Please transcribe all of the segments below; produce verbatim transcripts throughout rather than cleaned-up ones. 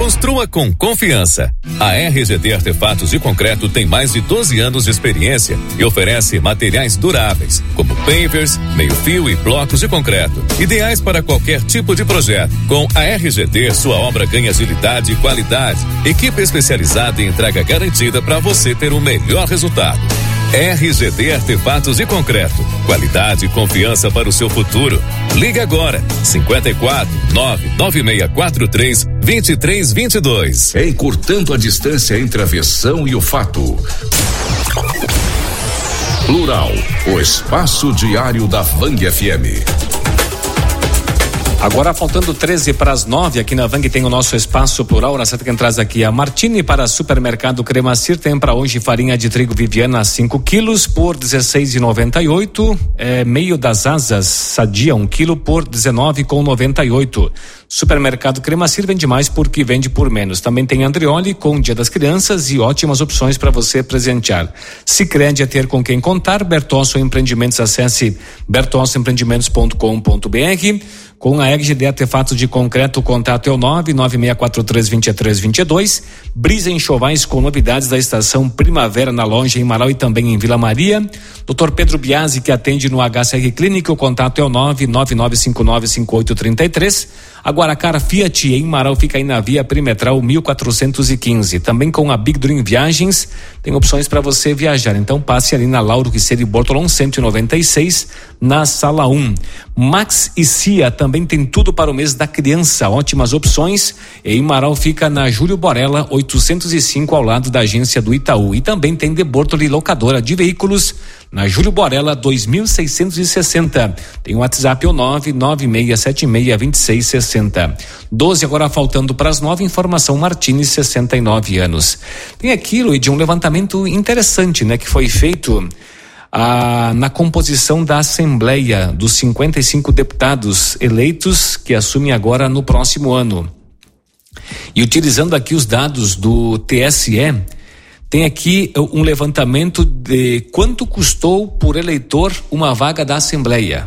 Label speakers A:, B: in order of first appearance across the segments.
A: Construa com confiança. A R G D Artefatos de Concreto tem mais de doze anos de experiência e oferece materiais duráveis, como pavers, meio-fio e blocos de concreto, ideais para qualquer tipo de projeto. Com a R G D, sua obra ganha agilidade e qualidade. Equipe especializada em entrega garantida para você ter o melhor resultado. R G D Artefatos de Concreto. Qualidade e confiança para o seu futuro. Liga agora. cinquenta e quatro, nove nove seis quatro três, dois três dois dois.
B: Encurtando a distância entre a versão e o fato. Plural, o espaço diário da Vang F M.
C: Agora faltando treze para as nove, aqui na Vang tem o nosso espaço plural. Na certa quem traz aqui a Martini para supermercado Cremacir. Tem para hoje farinha de trigo Viviana cinco quilos por dezesseis reais e noventa e oito. É, meio das asas sadia um quilo por dezenove reais e noventa e oito. Supermercado Cremacir vende mais porque vende por menos. Também tem Andreoli com Dia das Crianças e ótimas opções para você presentear. Sicredi é ter com quem contar. Bertosso Empreendimentos, acesse bertosso empreendimentos ponto com ponto b r. Com a R G D Artefatos de Concreto, o contato é o nove nove seis quatro três, dois três dois dois. Brisa Enxovais com novidades da estação Primavera na loja em Marau e também em Vila Maria. doutor Pedro Biasi, que atende no H C R Clinic, o contato é o nove nove nove cinco nove cinco oito três três. Agora, Car Fiat em Marau fica aí na Via Perimetral mil quatrocentos e quinze. Também com a Big Dream Viagens, tem opções para você viajar. Então passe ali na Lauro Riceiro Bortolom cento e noventa e seis, na sala um. Max e Cia também tem tudo para o mês da criança. Ótimas opções. Em Marau fica na Júlio Borella oitocentos e cinco, ao lado da agência do Itaú. E também tem De Bortoli Locadora de Veículos na Júlio Borella dois mil seiscentos e sessenta. Tem o WhatsApp o nove nove seis sete seis dois seis seis zero. doze agora faltando para as nove. Informação Martins, sessenta e nove anos. Tem aquilo de um levantamento interessante, né, que foi feito ah, na composição da Assembleia dos cinquenta e cinco deputados eleitos que assumem agora no próximo ano. E utilizando aqui os dados do T S E, tem aqui um levantamento de quanto custou por eleitor uma vaga da Assembleia.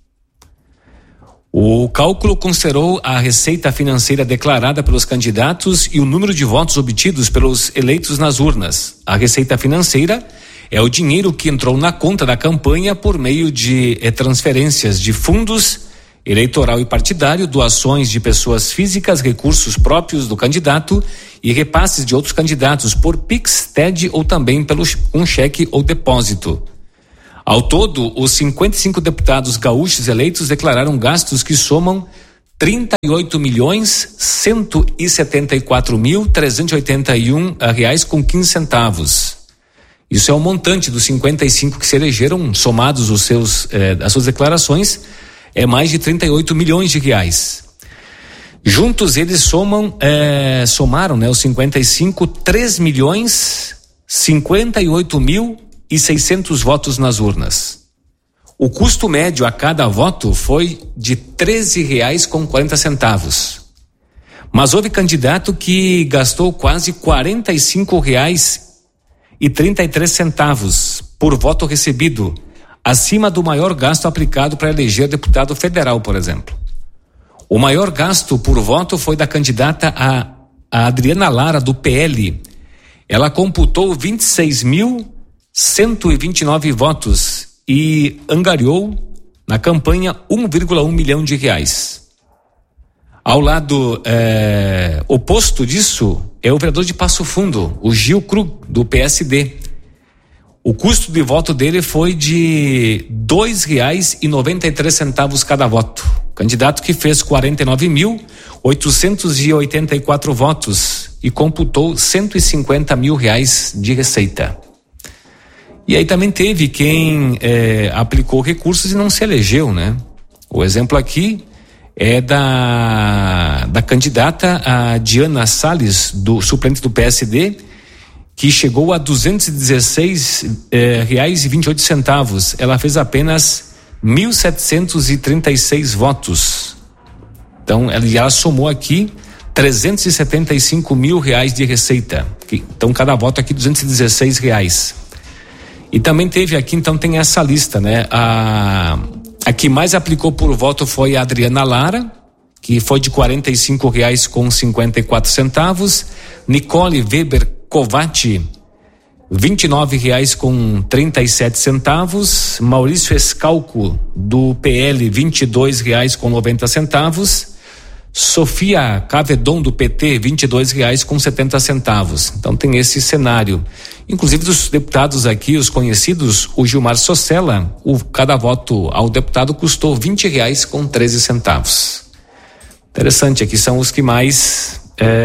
C: O cálculo considerou a receita financeira declarada pelos candidatos e o número de votos obtidos pelos eleitos nas urnas. A receita financeira é o dinheiro que entrou na conta da campanha por meio de eh, transferências de fundos eleitoral e partidário, doações de pessoas físicas, recursos próprios do candidato e repasses de outros candidatos por Pix, T E D ou também pelo um cheque ou depósito. Ao todo, os cinquenta e cinco deputados gaúchos eleitos declararam gastos que somam trinta e oito milhões cento e setenta e quatro mil trezentos e oitenta e um reais com quinze centavos. Isso é o montante dos cinquenta e cinco que se elegeram, somados os seus, eh, as suas declarações, é mais de trinta e oito milhões de reais. Juntos eles somam, eh, somaram, né, os cinquenta e cinco, três milhões cinquenta e oito mil e seiscentos votos nas urnas. O custo médio a cada voto foi de treze reais com quarenta centavos. Mas houve candidato que gastou quase quarenta e cinco reais e trinta e três centavos por voto recebido, acima do maior gasto aplicado para eleger deputado federal, por exemplo. O maior gasto por voto foi da candidata a, a Adriana Lara, do P L. Ela computou vinte e seis mil cento e vinte e nove votos e angariou na campanha um vírgula um milhão de reais. Ao lado é, oposto disso é o vereador de Passo Fundo, o Gil Krug, do P S D. O custo de voto dele foi de dois reais e noventa e três centavos cada voto. Candidato que fez quarenta e nove mil oitocentos e oitenta e quatro votos e computou cento e cinquenta mil reais de receita. E aí também teve quem é, aplicou recursos e não se elegeu, né? O exemplo aqui é da, da candidata a Diana Salles, do suplente do P S D, que chegou a duzentos e dezesseis eh, reais e vinte e oito centavos. Ela fez apenas mil setecentos e trinta e seis votos. Então, ela, ela somou aqui trezentos e setenta e cinco mil reais de receita. Então, cada voto aqui duzentos e dezesseis reais. E também teve aqui, então tem essa lista, né? A, a que mais aplicou por voto foi a Adriana Lara, que foi de quarenta e cinco reais com cinquenta e quatro centavos. Nicole Weber Covatti, vinte e nove reais com trinta e sete centavos. Maurício Escalco, do P L, vinte e dois reais com noventa centavos. Sofia Cavedon, do P T, vinte e dois reais com setenta centavos. Então tem esse cenário. Inclusive dos deputados aqui, os conhecidos, o Gilmar Socella, o, cada voto ao deputado custou vinte reais com treze centavos. Interessante, aqui são os que mais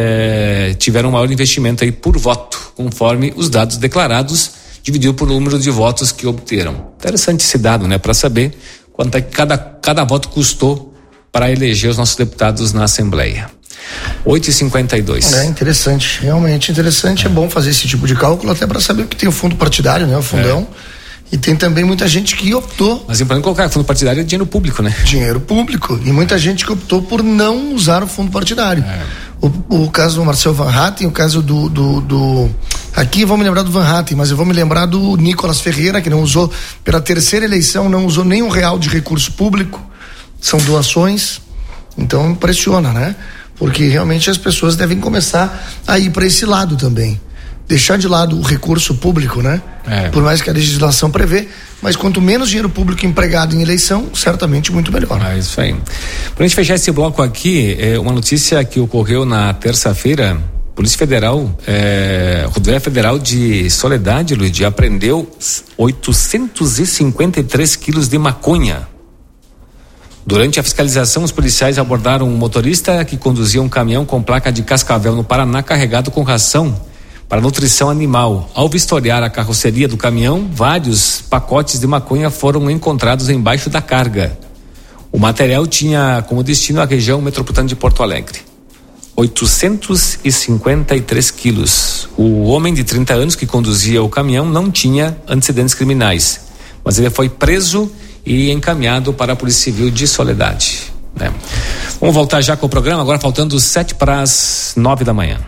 C: é, tiveram maior investimento aí por voto, conforme os dados declarados, dividido por número de votos que obteram. Interessante esse dado, né? Para saber quanto é que cada, cada voto custou para eleger os nossos deputados na Assembleia. oito e cinquenta e dois.
D: É interessante, realmente interessante. É, é bom fazer esse tipo de cálculo, até para saber que tem o fundo partidário, né? O fundão. É. E tem também muita gente que optou.
C: Mas é importante colocar, fundo partidário é dinheiro público, né?
D: Dinheiro público. E muita gente que optou por não usar o fundo partidário. É. O, o caso do Marcel Van Hatten, o caso do, do, do. Aqui eu vou me lembrar do Van Hatten, mas eu vou me lembrar do Nicolas Ferreira, que não usou, pela terceira eleição, não usou nenhum real de recurso público. São doações, então impressiona, né? Porque realmente as pessoas devem começar a ir para esse lado também. Deixar de lado o recurso público, né? É. Por mais que a legislação prevê, mas quanto menos dinheiro público empregado em eleição, certamente muito melhor.
C: É isso aí. Pra gente fechar esse bloco aqui, é uma notícia que ocorreu na terça-feira. Polícia Federal, é, Rodoviária Federal de Soledade, Luiz, apreendeu oitocentos e cinquenta e três quilos de maconha. Durante a fiscalização, os policiais abordaram um motorista que conduzia um caminhão com placa de Cascavel, no Paraná, carregado com ração para nutrição animal. Ao vistoriar a carroceria do caminhão, vários pacotes de maconha foram encontrados embaixo da carga. O material tinha como destino a região metropolitana de Porto Alegre. oitocentos e cinquenta e três quilos. O homem de trinta anos que conduzia o caminhão não tinha antecedentes criminais, mas ele foi preso e encaminhado para a Polícia Civil de Soledade, né? Vamos voltar já com o programa, agora faltando sete para as nove da manhã.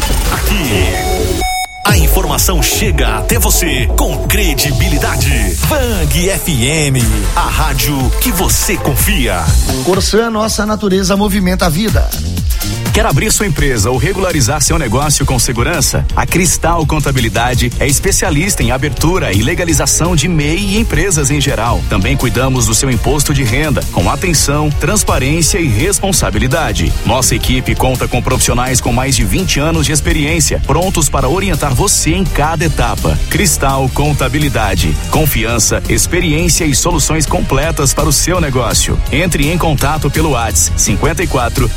E: Aqui, a informação chega até você com credibilidade. Bang F M, a rádio que você confia.
D: Corsã, nossa natureza movimenta a vida.
E: Quer abrir sua empresa ou regularizar seu negócio com segurança? A Cristal Contabilidade é especialista em abertura e legalização de M E I e empresas em geral. Também cuidamos do seu imposto de renda, com atenção, transparência e responsabilidade. Nossa equipe conta com profissionais com mais de vinte anos de experiência, prontos para orientar você em cada etapa. Cristal Contabilidade. Confiança, experiência e soluções completas para o seu negócio. Entre em contato pelo WhatsApp cinquenta e quatro,